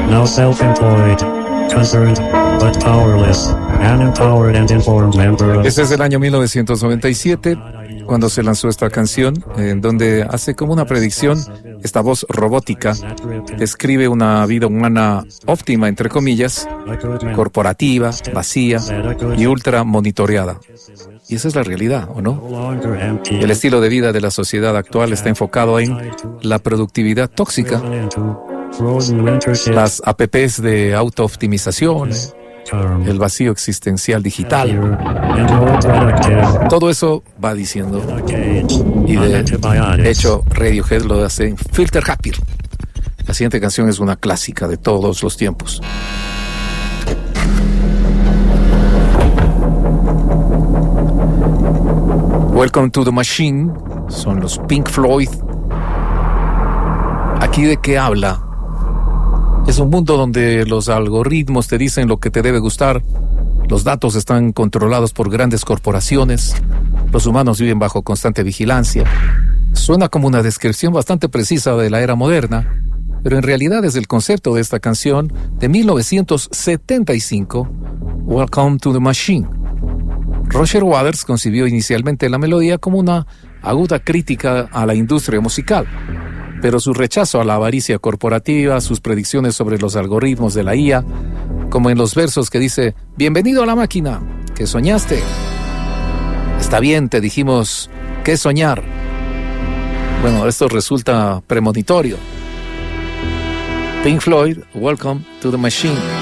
Now self-employed, concerned, but powerless, an empowered and informed member of... Ese es el año 1997, cuando se lanzó esta canción, en donde hace como una predicción. Esta voz robótica describe una vida humana óptima, entre comillas, corporativa, vacía y ultra monitoreada. Y esa es la realidad, ¿o no? El estilo de vida de la sociedad actual está enfocado en la productividad tóxica, las apps de auto-optimización, el vacío existencial digital. Todo eso va diciendo. Y de hecho, Radiohead lo hace en Filter Happy. La siguiente canción es una clásica de todos los tiempos. Welcome to the Machine. Son los Pink Floyd. ¿Aquí de qué habla? Es un mundo donde los algoritmos te dicen lo que te debe gustar, los datos están controlados por grandes corporaciones, los humanos viven bajo constante vigilancia. Suena como una descripción bastante precisa de la era moderna, pero en realidad es el concepto de esta canción de 1975, Welcome to the Machine. Roger Waters concibió inicialmente la melodía como una aguda crítica a la industria musical, pero su rechazo a la avaricia corporativa, sus predicciones sobre los algoritmos de la IA, como en los versos que dice: bienvenido a la máquina, ¿qué soñaste? Está bien, te dijimos, ¿qué soñar? Bueno, esto resulta premonitorio. Pink Floyd, Welcome to the Machine.